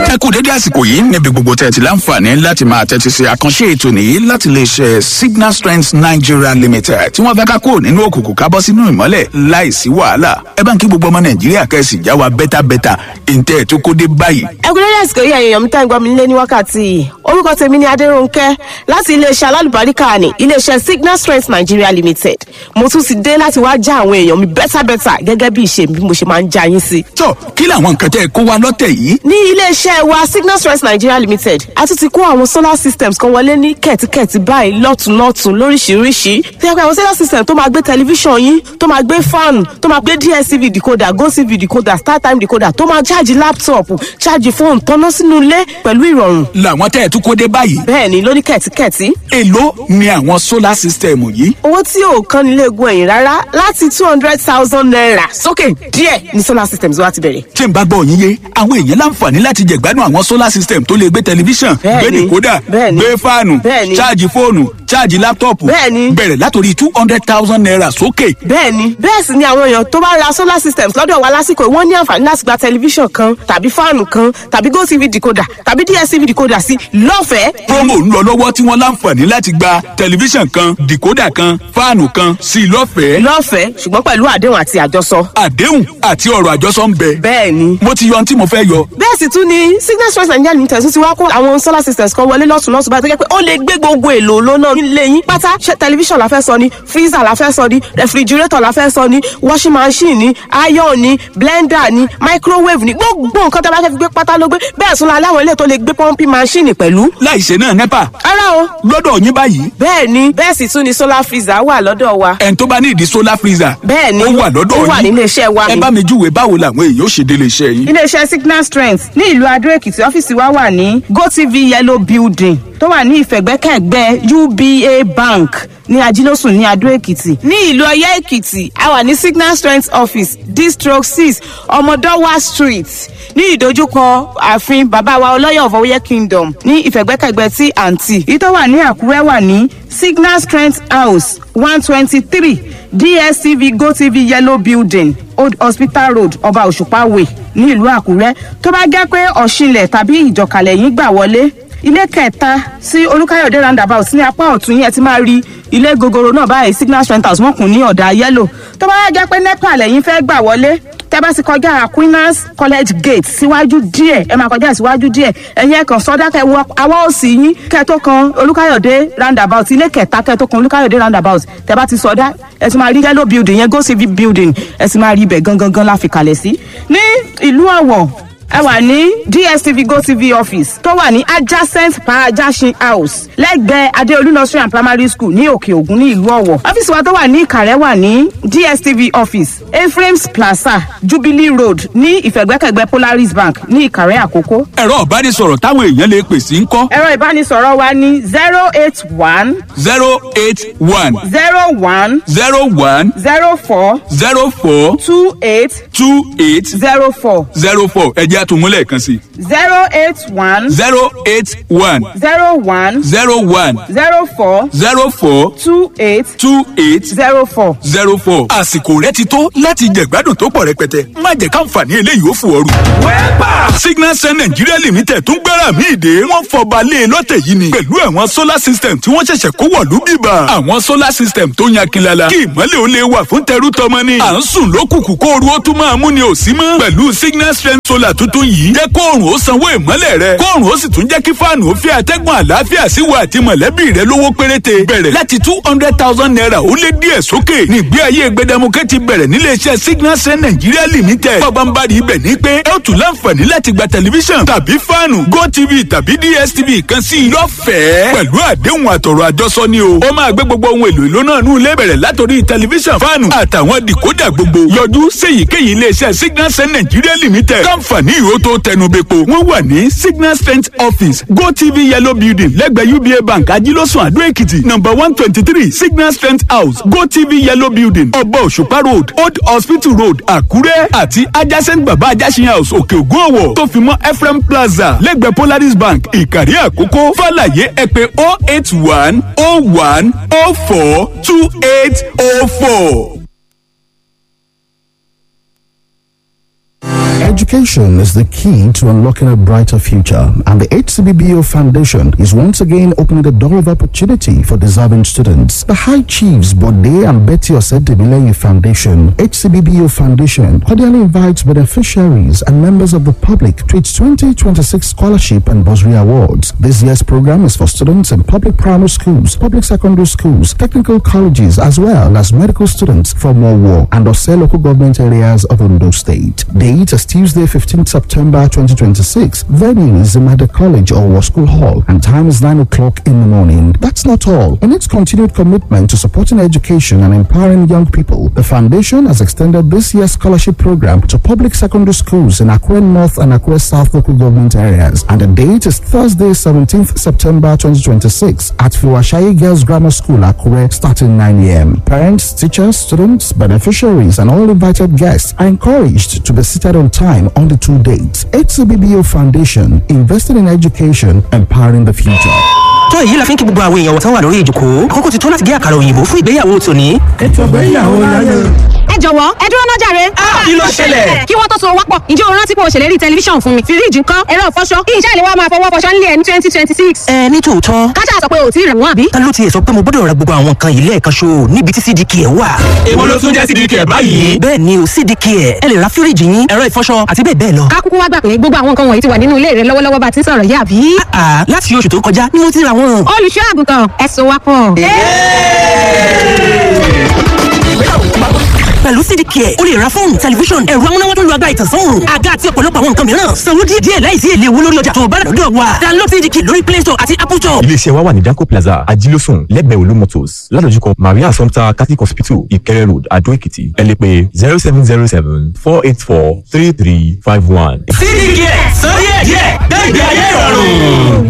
ẹ kú dédé àsìkò yìí níbi gbogbo tẹ́ ti láǹfààní láti máa tẹ́tí sí àkànṣe ètò nìyí láti lè ṣe Signal Strength Nigeria Limited tí wọ́n fẹ́ ká kúrò nínú òkùnkùn ká bọ́ sínú ìmọ́lẹ̀ láìsí wàhálà. ẹ bá ń kí gbogbo ọmọ Nàìjíríà kẹ́sì já wa bẹ́tà ìǹtẹ́ tó kó dé báyìí. ẹ kú dédé àsìkò yìí èèyàn mi tá ń gbọ́ mi nílé ní wákàtí orúkọ tèmi ni Adérónkẹ́ láti iléeṣẹ́ alálùbáríkà ní iléeṣẹ́ Signal Strength Nigeria Limited. mo tún ti dé láti wá já àwọn èèyàn mi bẹ́tà gẹ́gẹ́ bí ìṣe bí mo ṣe máa ń já yín sí. tó kí làwọn nǹkan tẹ́ kó wa lọ́tẹ̀ yìí. ní iléeṣẹ́ wa Signal Strength Nigeria Limited a tún ti kó àwọn solar systems kan wọlé ní kẹ̀tíkẹ̀tí báyìí lọ́tùnlọ́tùn lóríṣiríṣi. tí a pẹ́ àwọn solar system tó máa gbé tẹlifíṣàn yín tó máa gbé fan tó máa gbé DSTV decoder GoTV decoder StarTime decoder tó máa ṣáàjì laptop ṣáàjì fóònù tọ́ná sínú ilé pẹ̀lú ìrọ̀rùn. làwọn tẹ́ tún kó dé báyìí. bẹ́ẹ̀ni lóní kẹ̀tíkẹ̀tí. èló ni àwọn solar system yìí. owó tí ò kán nílé egun ẹ̀yìn rárá láti 200,000 naira sókè díẹ̀ ní solar systems wa ti bẹ̀rẹ̀. tí n bá gbọ́ yín yé àwọn èèyàn láǹfààní láti jẹ̀gbádùn àwọn solar system tó lè gbé tẹlifíṣàn gbé dìkódà gbé fáànù ṣáàjì fóònù ṣáàjì láptọ̀pù bẹ̀rẹ̀ látòrí 200,000 naira sókè. bẹ́ẹ̀ni bẹ́ẹ̀ sì ni àwọn èèyàn tó bá ra solar systems lọ́dọ̀ wa lásìkò wọ́n ní àǹfààní láti gba tẹlifíṣàn kan tàbí fáànù kan tàbí GoTV decoder tàbí DSTV decoder sí lọ́fẹ̀ẹ́. promo ń lọ lọ́wọ́ tí wọ́n láǹfààní láti gba tẹlifíṣàn kan decoder kan fáànù kan sí lọ́fẹ̀ẹ́. lọ́fẹ̀ẹ́ ṣùgbọ́n pẹ̀lú àdéhùn àti àjọsọ. àdéhùn àti ọ̀rọ̀ àjọsọ ń bẹ. bẹ́ẹ̀ni. mo ti yọ ohun tí mo fẹ́ yọ. bẹ́ẹ̀ sì tún ni Signal Strength Nigeria Limited tún ti wá kó àwọn solar systems kan wọlé lọ́tùnlọ́tùn báyìí tó jẹ́ pé ó lè gbé gbogbo èlò lónà nílé yín pátá. ṣe tẹlifíṣàn la fẹ́ sọ ni freezer la fẹ́ sọ ni refrigerator la fẹ́ sọ ni washing machine ni iron ni blender ni microwave ni gbogbo nǹkan tó bá fẹ́ fi gbé pátá ló gbé. bẹ́ẹ̀ sún la láwọn ilé tó lè gbé pumping machine pẹ̀lú. láìṣe náà nepa. ara o. lọ́dọ̀ yín báyìí. bẹ́ẹ̀ni bẹ́ẹ̀ sì tún ni solar freezer wà lọ́dọ̀ wa. ẹn tó bá ní ìdí solar freezer. bẹ́ẹ̀ni ó wà lọ́dọ̀ yín. ó wà nílé iṣẹ́ wa ni. ẹ bá mi júwe báwo làwọn èèyàn ó ṣe délé iṣẹ́ yín. iléeṣẹ́ Signal Strength ní ìlú Adó-Èkìtì ọ́fíìsì wa wà ní GoTV Yellow Building tó wà ní ìfẹ̀gbẹ́kẹ̀gbẹ́ UBA Bank ní Ajílósùn ní Adó-Èkìtì. ní ìlú Ọ̀yọ́ Èkìtì a wà ní Signal Strength Office D/6 Ọmọdọ́wà Street ní ìdojúkọ ààfin bàbá wa Ọlọ́yọ̀ of Ọ̀yọ́ Kingdom ní ìfẹ̀gbẹ́kẹ̀gbẹ́ tí àǹtí. èyí tó wà ní Àkúrẹ́ wà ní Signal Strength House 123 DSTV GoTV Yellow Building Old Hospital Road Ọba Òṣùpá Way ní ìlú Àkúrẹ́. tó bá jẹ́ pé Ọ̀ṣinlẹ̀ tàbí Ìjọ̀kàlẹ̀ yín gbà wọlé ilé kẹta sí Olúkáyọ̀dé roundabout ní apá ọ̀tún yẹn ti máa rí ilé gogoro náà báyìí Signal Strength House wọ́n kùn ní ọ̀dà yẹ́lò. tó bá jẹ́ pé NEPA lẹ́yìn fẹ́ gbà wọlé tẹ́ bá ti kọjá Aquinas College Gate síwájú díẹ̀ ẹ máa kọjá síwájú díẹ̀ ẹ̀yin ẹ̀ kàn sọ́dá kẹ́ wọ awọ́ òsì yín kẹ́ tó kan Olúkáyọ̀dé roundabout ilé kẹta kẹ́ tó kan Olúkáyọ̀dé roundabout tẹ́ bá ti sọ́dá ẹ ti máa rí yellow building yẹn GoTV building ẹ ti máa rí ibẹ̀ gangan la fi kalẹ̀ sí. ní ìlú Ọ̀wọ̀ ẹ wà ní DSTV GoTV office tó wà ní adjacent Parajasin house lẹ́gbẹ̀ẹ́ Adéolú nursery and primary school ní Òkè Ògùn ní ìlú Ọ̀wọ̀. ọ́fíìsì wa tó wà ní Ìkàrẹ́ wà ní DSTV office Ephraim's Plaza Jubilee Road ní ìfẹ̀gbẹ́kẹ̀gbẹ́ Polaris Bank ní Ìkàrẹ́ Àkókò. ẹ̀rọ ìbánisọ̀rọ̀ táwọn èèyàn lè pè sí ń kọ́. ẹ̀rọ ìbánisọ̀rọ̀ wa ní 081 081 01 01 04 04 28 28 04 04 ẹ jẹ́ àtúmúlẹ̀ kan sí. 081 081 01 01 04 04 28 28 04. 04. àsìkò rẹ ti tó láti jẹ̀gbádùn tó pọ̀ rẹpẹtẹ má jẹ́ káǹfààní eléyìí ó fò ooru. wẹ́pà Signal Strength Nigeria Limited tún gbára mi ìdè wọ́n fọba lé lọ́tẹ̀ yìí ni pẹ̀lú àwọn solar system tí wọ́n ṣẹ̀ṣẹ̀ kó wọ̀lú bíbà. àwọn solar system tó yan kinlala kí ìmọ́lẹ̀ ó lè wà fún tẹrú tọmọ ni. à ń sùn lókùnkùn kó ooru ó tún máa mú ni ò sí mọ́. pẹ̀lú Signal Strength solar tuntun yìí jẹ́ kóòrùn ó sanwó ìmọ́lẹ̀ rẹ kóòrùn ó sì tún jẹ́ kí fáànù ó fi àtẹ́gùn àlàáfíà sí wa àti mọ̀lẹ́bí rẹ lówó péréte bẹ̀rẹ̀ láti 200,000 naira ó lé díẹ̀ sókè nígbé ayé gbẹdẹmukẹ́ ti bẹ̀rẹ̀ nílé iṣẹ́ Signal Strength Nigeria Limited pàbámbarì ibẹ̀ ní pé ẹ ó tún láǹfààní láti gba tẹlifíṣàn tàbí fáànù GoTV tàbí DSTV kan sí i lọ́fẹ̀ẹ́ pẹ̀lú àdéhùn àtọ̀rọ̀ àjọsọ ni o ó máa gbé gbogbo ohun èlò ìlú náà nú ilé bẹ̀rẹ̀ látòrí tẹlifíṣàn fáànù àtàwọn dìkódà gbogbo yọjú séyìíkéyìí ilé iṣẹ́ Signal Strength Nigeria Limited káǹfààní ìró tó tẹnubẹ́po wọ́n wà ní Signal Strength Office GoTV Yellow Building lẹ́gbẹ̀ẹ́ UBA Bank Ajílósùn Adó-Èkìtì number 123 Signal Strength House GoTV Yellow Building Ọba Òṣùpá Road Old Hospital Road Àkúrẹ́ àti adjacent Baba Ajásin House Òkè Ògùn Ọ̀wọ̀ tó fi mọ́ Ephraim Plaza lẹ́gbẹ̀ẹ́ Polaris Bank Ìkàrí Àkókò fàlàyé ẹ pè 081 01 04 28 04. Education is the key to unlocking a brighter future, and the HCBBO Foundation is once again opening the door of opportunity for deserving students. The High Chiefs Bode and Betty Osedimileyi Foundation, HCBBO Foundation, cordially invites beneficiaries and members of the public to its 2026 Scholarship and Bursary Awards. This year's program is for students in public primary schools, public secondary schools, technical colleges, as well as medical students from Owo and Ose local government areas of Ondo State. Date is Tuesday, 15th September 2026. Venue is Imade College, Owo School Hall, and time is 9 o'clock in the morning. That's not all. In its continued commitment to supporting education and empowering young people, the foundation has extended this year's scholarship program to public secondary schools in Akure North and Akure South local government areas. And the date is Thursday, 17th September 2026 at Fiwashayi Girls Grammar School, Akure, starting 9 a.m. Parents, teachers, students, beneficiaries, and all invited guests are encouraged to be seated on time on the 2 dates. HCBBO Foundation, invested in education, empowering the future. tó èyí la fi ń kí gbogbo àwọn èèyàn wọ̀tán wà lórí ìjòkó àkókò ti tó láti gé àkàrà òyìnbó fún ìgbéyàwó tòní. ètò ìgbéyàwó láyé. ẹ jọ̀wọ́ ẹ dúró náà jàre. kí ló ṣẹlẹ̀? kí wọ́n tó so wápọ̀ ǹjẹ́ o rántí pé o ṣèlérí tẹlifíṣàn fún mi fíríjì ńkọ́ ẹ̀rọ ìfọṣọ kí iṣẹ́ ìléwọ́ máa fọwọ́ fọṣọ nílé ẹ̀ ní 2026. ní tòótọ́. kájà sọ pé o ti rẹ̀ wọ́n àbí. ta ló tiẹ̀ sọ pé mo gbọ́dọ̀ ra gbogbo àwọn nǹkan yìí lẹ́ẹ̀kan ṣo níbi tí CDK ẹ̀ wà. èwo ló tún jẹ́ CDK ẹ̀ báyìí. bẹ́ẹ̀ ni o CDK ẹ̀ ẹ lè ra fíríjì yín ẹ̀rọ ìfọṣọ àti bẹ́ẹ̀ bẹ́ẹ̀ lọ. ká kúkú wá gbà pé gbogbo àwọn nǹkan wọ̀nyí ti wà nínú ilé rẹ lọ́wọ́lọ́wọ́ bá ti ń sọ̀rọ̀ yìí àbí. láti oṣù tó kọjá ni mo ti ra wọn. olùṣọ́ àgùntàn ẹ̀sùn wa pọ̀. pẹ̀lú CDK o lè ra fóònù tẹlifíṣọ̀n ẹ̀rọ amúnáwá tó lu agbára ìtànsán àga àti ọ̀pọ̀lọpọ̀ àwọn nǹkan mìíràn sanwó díẹ̀ láìsí èlé owó lórí ọjà tó bá lọ́dọ̀ wa. download CDK lórí Play Store àti Apple Store. iléeṣẹ́ wa wà ní Danco Plaza Ajílósùn lẹ́gbẹ̀ẹ́ Olú Motors ládojúkọ Maria Assumpta Catholic Hospital Ìkẹrẹ Road Adó Èkìtì. ẹ lè pè 0707 484 3351. CDK